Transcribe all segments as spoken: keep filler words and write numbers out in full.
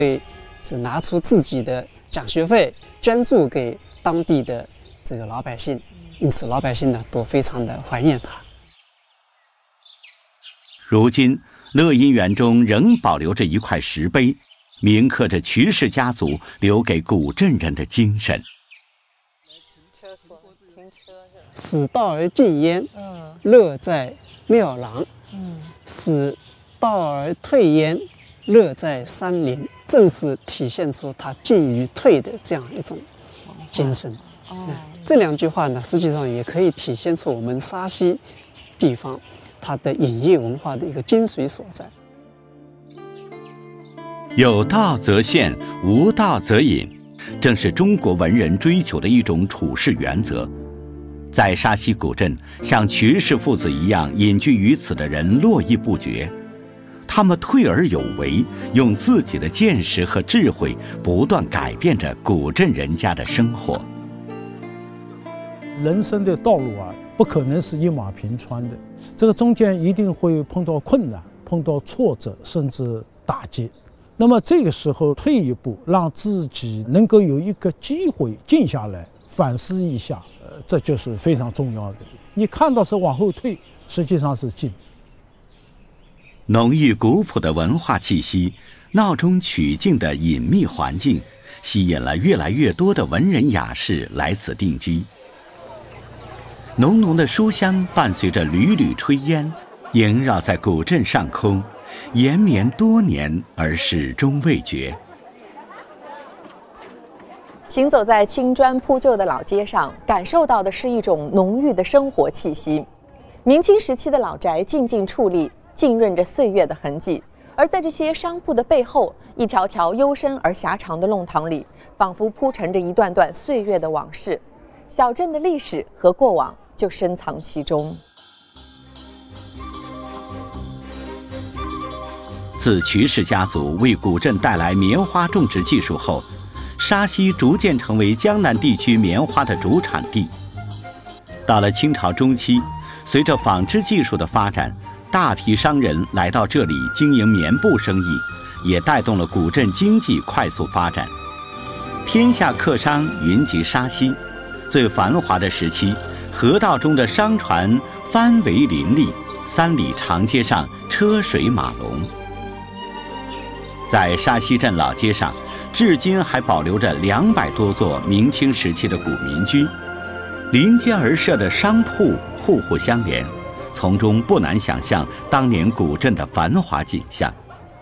会是拿出自己的奖学费捐助给当地的这个老百姓，因此老百姓呢都非常的怀念他。 如今乐音园中仍保留着一块石碑，铭刻着瞿氏家族留给古镇人的精神。 死道而进焉，乐在庙廊；死道而退焉，乐在山林。正是体现出他进于退的这样一种精神。哦、这两句话呢，实际上也可以体现出我们沙溪地方它的饮业文化的一个精髓所在。 有道则现，无道则隐，正是中国文人追求的一种处世原则。在沙溪古镇，像瞿氏父子一样隐居于此的人络绎不绝，他们退而有为，用自己的见识和智慧不断改变着古镇人家的生活。 人生的道路啊，不可能是一马平川的，这个中间一定会碰到困难，碰到挫折，甚至打击。那么这个时候退一步，让自己能够有一个机会静下来反思一下，呃，这就是非常重要的。你看到是往后退，实际上是进。 浓郁古朴的文化气息，闹中取静的隐秘环境，吸引了越来越多的文人雅士来此定居。浓浓的书香伴随着缕缕炊烟，萦绕在古镇上空，延绵多年而始终未绝。 行走在青砖铺就的老街上，感受到的是一种浓郁的生活气息。明清时期的老宅静静矗立，浸润着岁月的痕迹。而在这些商铺的背后，一条条幽深而狭长的弄堂里，仿佛铺陈着一段段岁月的往事，小镇的历史和过往就深藏其中。 自瞿氏家族为古镇带来棉花种植技术后，沙溪逐渐成为江南地区棉花的主产地。到了清朝中期，随着纺织技术的发展，大批商人来到这里经营棉布生意，也带动了古镇经济快速发展。天下客商云集沙溪，最繁华的时期，河道中的商船帆桅林立，三里长街上车水马龙。在沙溪镇老街上，至今还保留着两百多座明清时期的古民居，临街而设的商铺户户相连，从中不难想象当年古镇的繁华景象。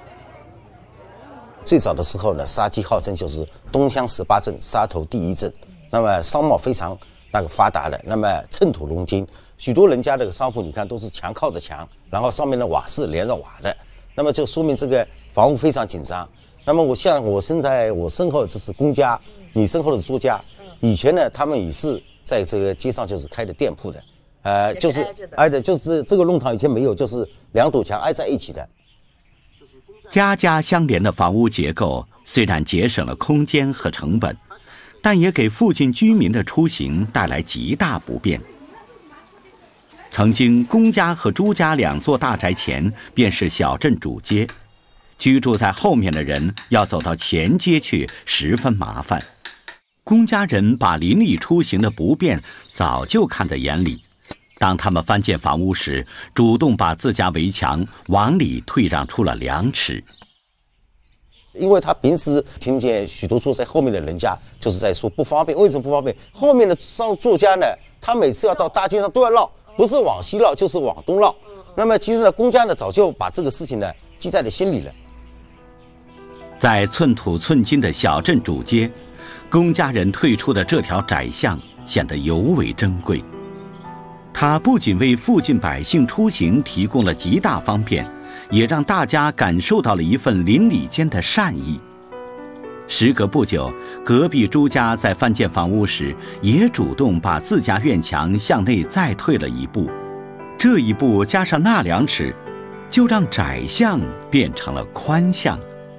最早的时候呢，沙溪号称就是东乡十八镇沙头第一镇，那么商贸非常那个发达的，那么寸土龙金，许多人家这个商铺你看都是墙靠着墙，然后上面的瓦是连着瓦的，那么就说明这个房屋非常紧张。那么我像我身在我身后这是公家，你身后的是租家，以前呢他们也是在这个街上就是开的店铺的，呃，就是挨着，就是这个弄堂以前没有，就是两堵墙挨在一起的。 家家相连的房屋结构虽然节省了空间和成本，但也给附近居民的出行带来极大不便。曾经公家和朱家两座大宅前便是小镇主街，居住在后面的人要走到前街去十分麻烦。公家人把邻里出行的不便早就看在眼里，当他们翻建房屋时，主动把自家围墙往里退让出了两尺。 因为他平时听见许多住在后面的人家就是在说不方便，为什么不方便？后面的商作家呢，他每次要到大街上都要绕，不是往西绕就是往东绕。那么其实呢，公家呢早就把这个事情呢记在了心里了。 在寸土寸金的小镇主街，公家人退出的这条窄巷显得尤为珍贵。它不仅为附近百姓出行提供了极大方便，也让大家感受到了一份邻里间的善意。时隔不久，隔壁朱家在翻建房屋时，也主动把自家院墙向内再退了一步。这一步加上那两尺，就让窄巷变成了宽巷。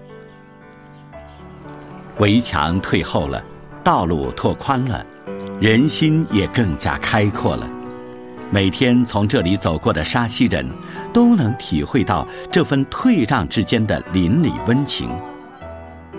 围墙退后了，道路拓宽了，人心也更加开阔了。每天从这里走过的沙溪人都能体会到这份退让之间的邻里温情。